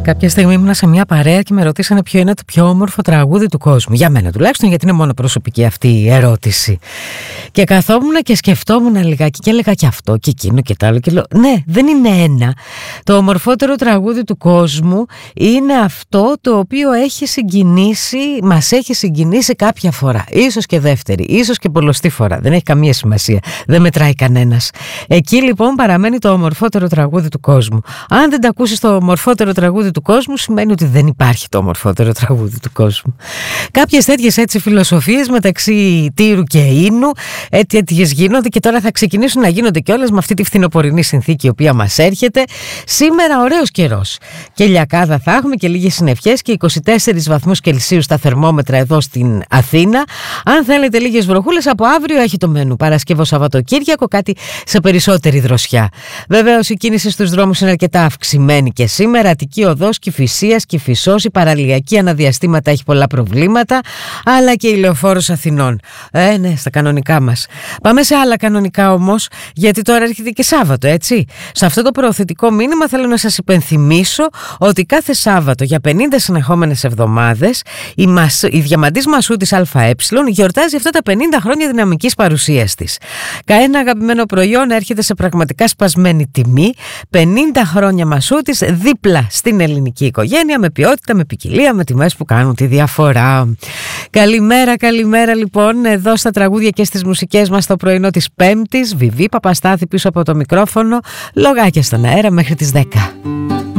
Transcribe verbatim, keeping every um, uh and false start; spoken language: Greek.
Κάποια στιγμή ήμουν σε μια παρέα και με ρωτήσανε ποιο είναι το πιο όμορφο τραγούδι του κόσμου. Για μένα τουλάχιστον, γιατί είναι μόνο προσωπική αυτή η ερώτηση. Και καθόμουν και σκεφτόμουν λιγάκι και έλεγα και αυτό και εκείνο και το άλλο. Και λέω, ναι, δεν είναι ένα. Το ομορφότερο τραγούδι του κόσμου είναι αυτό το οποίο έχει συγκινήσει, μας έχει συγκινήσει κάποια φορά. Ίσως και δεύτερη, ίσως και πολλοστή φορά. Δεν έχει καμία σημασία. Δεν μετράει κανένας. Εκεί λοιπόν παραμένει το ομορφότερο τραγούδι του κόσμου. Αν δεν τα ακούσεις το ομορφότερο τραγούδι του κόσμου, σημαίνει ότι δεν υπάρχει το ομορφότερο τραγούδι του κόσμου. Κάποιες τέτοιες έτσι φιλοσοφίες μεταξύ Τύρου και Ίνου τέτοιες γίνονται και τώρα θα ξεκινήσουν να γίνονται κιόλας με αυτή τη φθινοπορεινή συνθήκη η οποία μας έρχεται. Σήμερα ωραίος καιρός και λιακάδα θα έχουμε και λίγες συννεφιές και είκοσι τέσσερις βαθμούς Κελσίου στα θερμόμετρα εδώ στην Αθήνα. Αν θέλετε λίγες βροχούλες, από αύριο έχει το μενού. Παρασκευό Σαββατοκύριακο, κάτι σε περισσότερη δροσιά. Βεβαίως η κίνηση στους δρόμους είναι αρκετά αυξημένη και σήμερα. Αττική Οδός, Κηφισίας, Κηφισός, η παραλιακή αναδιαστήματα έχει πολλά προβλήματα, αλλά και η Λεωφόρος Αθηνών. Ε, ναι, στα κανονικά μας. Πάμε σε άλλα κανονικά όμως, γιατί τώρα έρχεται και Σάββατο, έτσι. Σε αυτό το προωθητικό μήνυμα θέλω να σας υπενθυμίσω ότι κάθε Σάββατο για πενήντα συνεχόμενες εβδομάδες η, Μασ... η Διαμαντής Μασούτης ΑΕ γιορτάζει αυτά τα πενήντα χρόνια δυναμικής παρουσίας της. Ένα αγαπημένο προϊόν έρχεται σε πραγματικά σπασμένη τιμή. πενήντα χρόνια Μασούτης δίπλα στην ελληνική οικογένεια, με ποιότητα, με ποικιλία, με τιμές που κάνουν τη διαφορά. Καλημέρα, καλημέρα λοιπόν εδώ στα τραγούδια και στις μουσικές μας το πρωινό της Πέμπτης. Βιβί Παπαστάθη πίσω από το μικρόφωνο, λογάκια στον αέρα μέχρι τις δέκα.